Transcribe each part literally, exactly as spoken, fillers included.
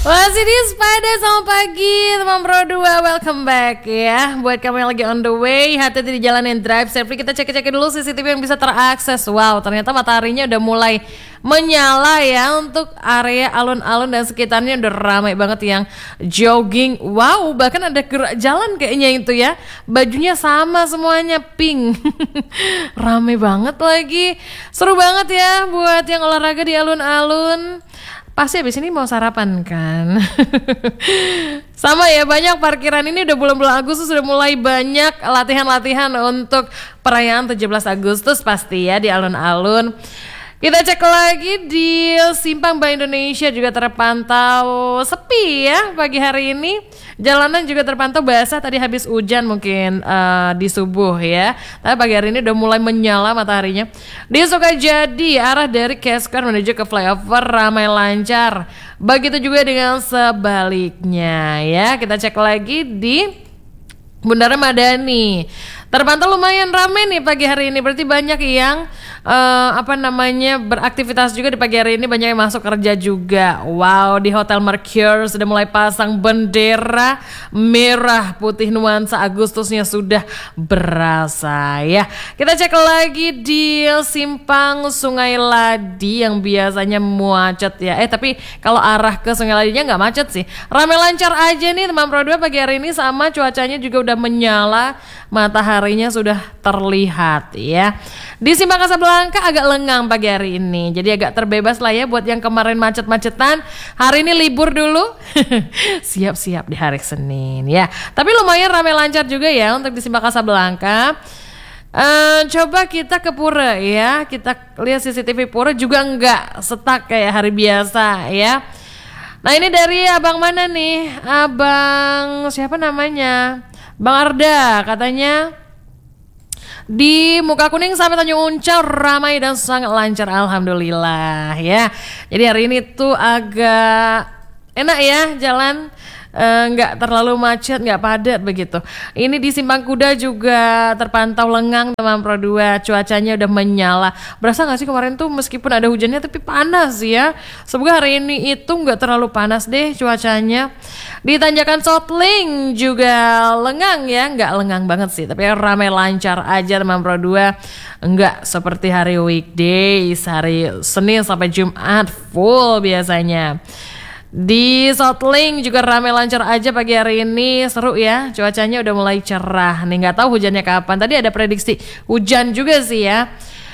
Masih di Sepada sama pagi teman Pro dua, welcome back ya. Buat kamu yang lagi on the way, hati-hati di jalan yang drive safely. Kita cek-cek dulu C C T V yang bisa terakses. Wow, ternyata mataharinya udah mulai menyala ya. Untuk area alun-alun dan sekitarnya udah ramai banget yang jogging. Wow, bahkan ada gerak jalan kayaknya itu ya. Bajunya sama semuanya, pink. Ramai banget lagi. Seru banget ya buat yang olahraga di alun-alun. Pasti habis ini mau sarapan kan. Sama ya, banyak parkiran ini udah bulan-bulan Agustus sudah mulai banyak latihan-latihan untuk perayaan tujuh belas Agustus pasti ya di alun-alun. Kita cek lagi di Simpang Bank Indonesia juga terpantau sepi ya pagi hari ini. Jalanan juga terpantau basah, tadi habis hujan mungkin uh, di subuh ya. Tapi pagi hari ini udah mulai menyala mataharinya. Di Sukajadi arah dari Keskan menuju ke flyover ramai lancar. Begitu juga dengan sebaliknya ya. Kita cek lagi di Bundaran Madani. Terpantau lumayan ramai nih pagi hari ini. Berarti banyak yang uh, apa namanya beraktivitas juga di pagi hari ini. Banyak yang masuk kerja juga. Wow, di Hotel Mercure sudah mulai pasang bendera merah putih nuansa Agustusnya sudah berasa ya. Kita cek lagi di Simpang Sungai Ladi yang biasanya macet ya. Eh tapi kalau arah ke Sungai Ladinya nggak macet sih. Ramai lancar aja nih teman Pro dua pagi hari ini, sama cuacanya juga udah menyala. Mataharinya sudah terlihat ya. Di Simpang Kasablanka agak lengang pagi hari ini. Jadi agak terbebas lah ya buat yang kemarin macet-macetan. Hari ini libur dulu. Siap-siap di hari Senin ya. Tapi lumayan ramai lancar juga ya untuk di Simpang Kasablanka. Uh, coba kita ke Pura ya. Kita lihat C C T V Pura juga enggak setak kayak hari biasa ya. Nah ini dari abang mana nih? Abang siapa namanya? Bang Arda katanya di Muka Kuning sampai Tanjung Uncau ramai dan sangat lancar, alhamdulillah ya. Jadi hari ini tuh agak enak ya jalan, nggak e, terlalu macet, nggak padat begitu. Ini di Simpang Kuda juga terpantau lengang teman Pro dua, cuacanya udah menyala. Berasa nggak sih kemarin tuh meskipun ada hujannya tapi panas ya. Semoga hari ini itu nggak terlalu panas deh cuacanya. Di Tanjakan Sotling juga lengang ya, nggak lengang banget sih, tapi ramai lancar aja teman Pro dua. Nggak seperti hari weekdays, hari Senin sampai Jumat full biasanya. Di Sotling juga ramai lancar aja pagi hari ini, seru ya, cuacanya udah mulai cerah nih, nggak tahu hujannya kapan. Tadi ada prediksi hujan juga sih ya.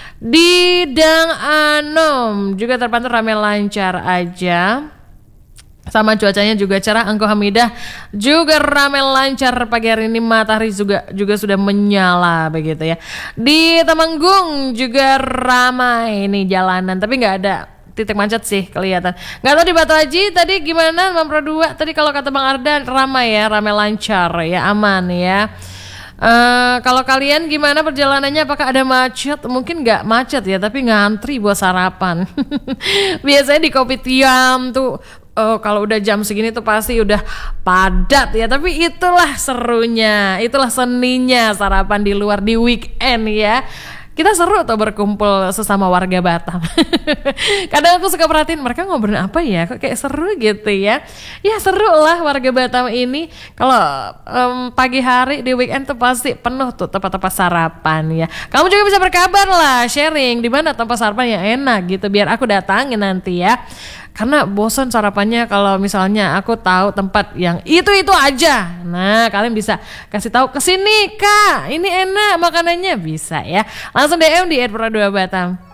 Di Dang Anom juga terpantau ramai lancar aja, sama cuacanya juga cerah. Angko Hamidah juga ramai lancar pagi hari ini, matahari juga juga sudah menyala begitu ya. Di Temanggung juga ramai nih jalanan, tapi nggak ada titik macet sih kelihatan. Nggak tahu di Batu Haji tadi gimana Mam Pro dua. Tadi kalau kata Bang Arda ramai ya, ramai lancar ya, aman ya. Uh, kalau kalian gimana perjalanannya, apakah ada macet? Mungkin nggak macet ya, tapi ngantri buat sarapan. Biasanya di Kopitiam tuh oh, kalau udah jam segini tuh pasti udah padat ya. Tapi itulah serunya, itulah seninya sarapan di luar di weekend ya. Kita seru tuh berkumpul sesama warga Batam. Kadang aku suka perhatiin mereka ngobrol apa ya, kok kayak seru gitu ya. Ya seru lah warga Batam ini. Kalau um, pagi hari di weekend tuh pasti penuh tuh tempat-tempat sarapan ya. Kamu juga bisa berkabar lah, sharing di mana tempat sarapan yang enak gitu, biar aku datangin nanti ya. Karena bosan sarapannya kalau misalnya aku tahu tempat yang itu-itu aja. Nah, kalian bisa kasih tahu, kesini Kak, ini enak makanannya, bisa ya. Langsung D M di et pro dua Batam.